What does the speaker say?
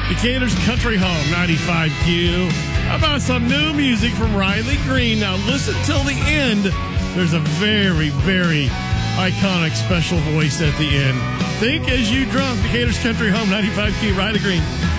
Decatur's Country Home, 95Q. How about some new music from Riley Green? Now listen till the end. There's a very, very iconic special voice at the end. Think as you drunk. Decatur's Country Home, 95Q, Riley Green.